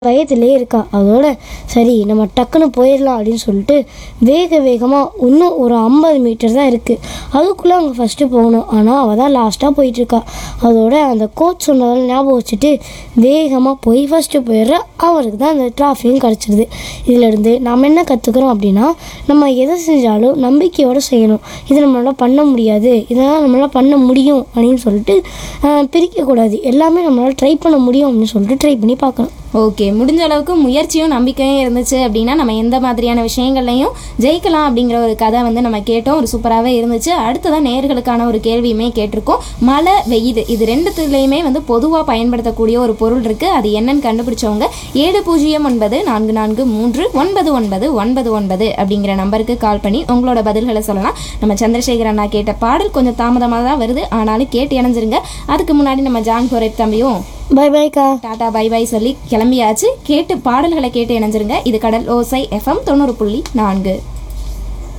பயத்திலே இருக்கா. அதோட சரி நம்ம டக்குன்னு போயிடலாம் அப்படின்னு சொல்லிட்டு வேகமாக இன்னும் ஒரு 50 மீட்டர் தான் இருக்குது, அதுக்குள்ளே அவங்க ஃபஸ்ட்டு போகணும். ஆனால் அவள் தான் லாஸ்ட்டாக போயிட்டுருக்கா. அதோட அந்த கோச் சொன்னதால் ஞாபகம் வச்சுட்டு வேகமாக போய் ஃபஸ்ட்டு போயிடுறா. அவருக்கு தான் அந்த ட்ராஃபியும் கிடச்சிடுது. இதிலேருந்து நாம் என்ன கற்றுக்குறோம் அப்படின்னா, நம்ம எதை செஞ்சாலும் நம்பிக்கையோடு செய்யணும். இது நம்மளால் பண்ண முடியாது, இதெல்லாம் நம்மளால் பண்ண முடியும் அப்படின்னு சொல்லிட்டு பிரிக்கக்கூடாது. எல்லாமே நம்மளால் ட்ரை பண்ண முடியும் அப்படின்னு சொல்லிட்டு ட்ரை பண்ணி பார்க்கணும். ஓகே, முடிஞ்ச அளவுக்கு முயற்சியும் நம்பிக்கையும் இருந்துச்சு அப்படின்னா நம்ம எந்த மாதிரியான விஷயங்கள்லையும் ஜெயிக்கலாம் அப்படிங்கிற ஒரு கதை வந்து நம்ம கேட்டோம். ஒரு சூப்பராகவே இருந்துச்சு. அடுத்ததான் நேயர்களுக்கான ஒரு கேள்வியுமே கேட்டிருக்கோம். மழை, வெயில் இது ரெண்டுத்துலேயுமே வந்து பொதுவாக பயன்படுத்தக்கூடிய ஒரு பொருள் இருக்குது. அது என்னன்னு கண்டுபிடிச்சவங்க 7094439999 அப்படிங்கிற நம்பருக்கு கால் பண்ணி உங்களோட பதில்களை சொல்லலாம். நம்ம சந்திரசேகர் அண்ணா கேட்ட பாடல் கொஞ்சம் தாமதமாக தான் வருது, ஆனாலும் கேட்டு இணைஞ்சிருங்க. அதுக்கு முன்னாடி நம்ம ஜான் கோரேப் தம்பியும் by Paika, tata bye by சொல்லி கிளம்பியாச்சு. கேட்டு பாடல்களை கேட்டு இணைஞ்சிருங்க. இது கடல் ஓசை FM 90.4.